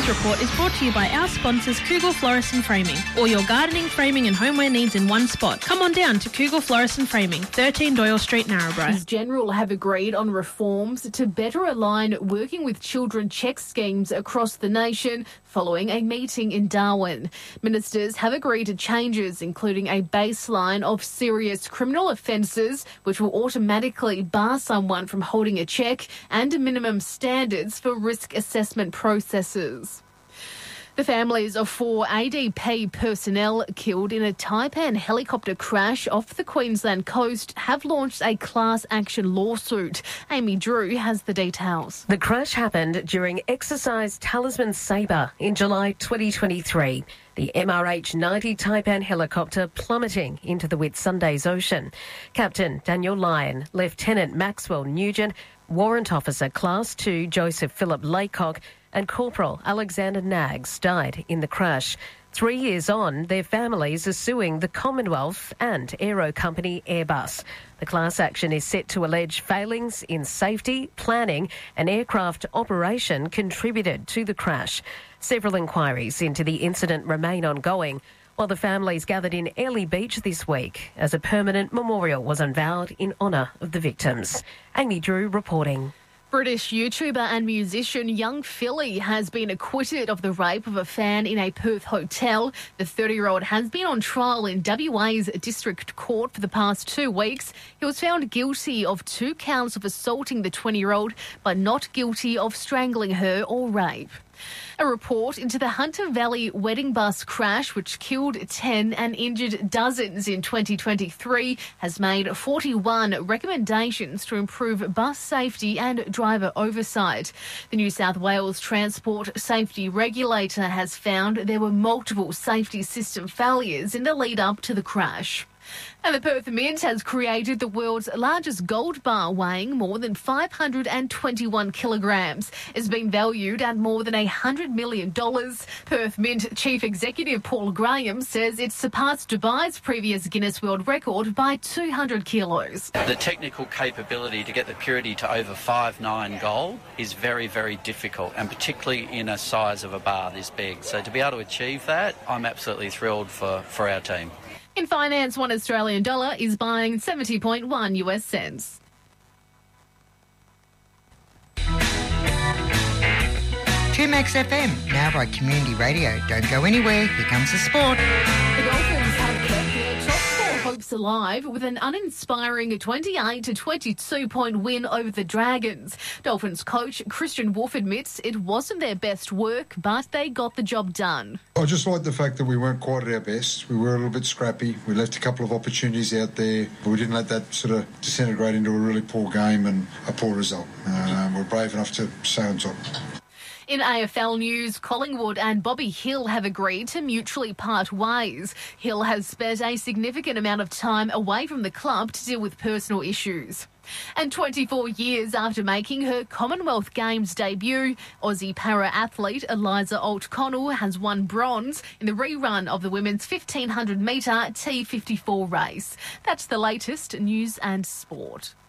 Report is brought to you by our sponsors Kugel Florist and Framing. All your gardening, framing and homeware needs in one spot. Come on down to Kugel Florist and Framing, 13 Doyle Street, Narrabri. General have agreed on reforms to better align working with children check schemes across the nation following a meeting in Darwin. Ministers have agreed to changes including a baseline of serious criminal offences which will automatically bar someone from holding a cheque and minimum standards for risk assessment processes. The families of 4 ADP personnel killed in a Taipan helicopter crash off the Queensland coast have launched a class action lawsuit. Amy Drew has the details. The crash happened during Exercise Talisman Sabre in July 2023. The MRH-90 Taipan helicopter plummeting into the Whitsundays Ocean. Captain Daniel Lyon, Lieutenant Maxwell Nugent, Warrant Officer Class 2 Joseph Philip Laycock and Corporal Alexander Nags died in the crash. 3 years on, their families are suing the Commonwealth and aero company Airbus. The class action is set to allege failings in safety, planning and aircraft operation contributed to the crash. Several inquiries into the incident remain ongoing, while the families gathered in Airlie Beach this week as a permanent memorial was unveiled in honour of the victims. Amy Drew reporting. British YouTuber and musician Young Philly has been acquitted of the rape of a fan in a Perth hotel. The 30-year-old has been on trial in WA's District Court for the past 2 weeks. He was found guilty of 2 counts of assaulting the 20-year-old, but not guilty of strangling her or rape. A report into the Hunter Valley wedding bus crash, which killed 10 and injured dozens in 2023, has made 41 recommendations to improve bus safety and driver oversight. The New South Wales Transport Safety Regulator has found there were multiple safety system failures in the lead up to the crash. And the Perth Mint has created the world's largest gold bar weighing more than 521 kilograms. It's been valued at more than $100 million. Perth Mint Chief Executive Paul Graham says it surpassed Dubai's previous Guinness World Record by 200 kilos. The technical capability to get the purity to over 5.9 gold is very, very difficult, and particularly in a size of a bar this big. So to be able to achieve that, I'm absolutely thrilled for our team. In finance, one Australian dollar is buying 70.1 US cents. Max FM, now by Community Radio. Don't go anywhere, here comes the sport. The Dolphins have kept their top 4 hopes alive with an uninspiring 28-22 point win over the Dragons. Dolphins coach Christian Wolf admits it wasn't their best work, but they got the job done. I just like the fact that we weren't quite at our best. We were a little bit scrappy. We left a couple of opportunities out there, but we didn't let that sort of disintegrate into a really poor game and a poor result. We're brave enough to stay on top. In AFL news, Collingwood and Bobby Hill have agreed to mutually part ways. Hill has spent a significant amount of time away from the club to deal with personal issues. And 24 years after making her Commonwealth Games debut, Aussie para-athlete Eliza Alt-Connell has won bronze in the rerun of the women's 1500 metre T54 race. That's the latest news and sport.